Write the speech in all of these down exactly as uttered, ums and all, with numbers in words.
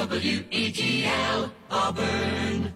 W E T L, Auburn.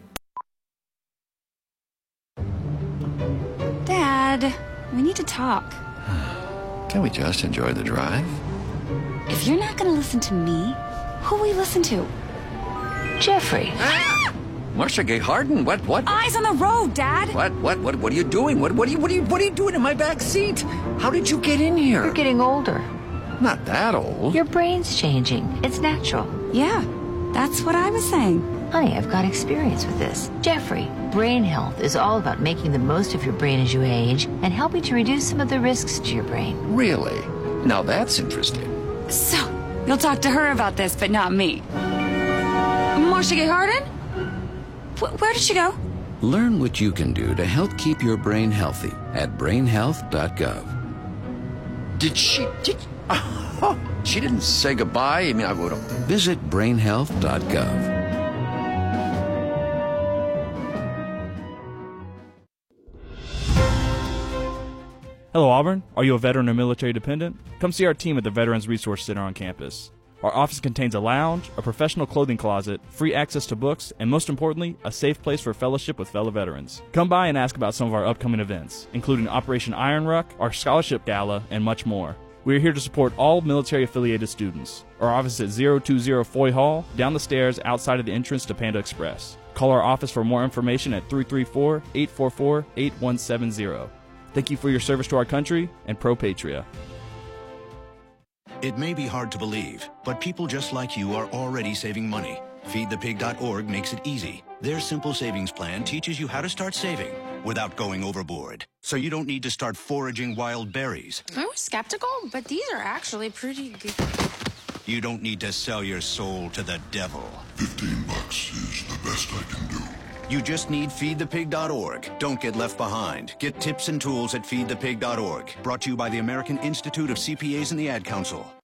Dad, we need to talk. Can we just enjoy the drive? If you're not going to listen to me, who will we listen to? Jeffrey. Ah! Marcia Gay Harden, what, what? Eyes on the road, Dad. What, what, what, what are you doing? What, what are you, what are you, what are you doing in my back seat? How did you get in here? You're getting older. Not that old. Your brain's changing. It's natural. Yeah, that's what I was saying. Honey, I've got experience with this. Jeffrey, brain health is all about making the most of your brain as you age and helping to reduce some of the risks to your brain. Really? Now that's interesting. So, you'll talk to her about this, but not me. Marcia Gay Harden? Wh- where did she go? Learn what you can do to help keep your brain healthy at brain health dot gov. Did she, did, oh, she didn't say goodbye? I mean, I would have. Visit brain health dot gov. Hello, Auburn. Are you a veteran or military dependent? Come see our team at the Veterans Resource Center on campus. Our office contains a lounge, a professional clothing closet, free access to books, and most importantly, a safe place for fellowship with fellow veterans. Come by and ask about some of our upcoming events, including Operation Iron Ruck, our scholarship gala, and much more. We are here to support all military-affiliated students. Our office is at zero two zero Foy Hall, down the stairs outside of the entrance to Panda Express. Call our office for more information at three three four, eight four four, eight one seven zero. Thank you for your service to our country, and Pro Patria. It may be hard to believe, but people just like you are already saving money. feed the pig dot org makes it easy. Their simple savings plan teaches you how to start saving without going overboard. So you don't need to start foraging wild berries. I was skeptical, but these are actually pretty good. You don't need to sell your soul to the devil. Fifteen bucks is the best I can do. You just need feed the pig dot org. Don't get left behind. Get tips and tools at feed the pig dot org. Brought to you by the American Institute of C P As and the Ad Council.